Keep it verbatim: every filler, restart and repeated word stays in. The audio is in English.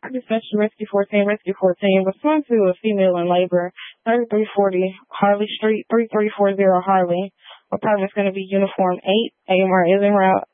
Dispatch Rescue fourteen, Rescue fourteen, respond to a female in labor, thirty-three forty Harley Street, three three four zero Harley. Apartment's going to be uniform eight. A M R is en route.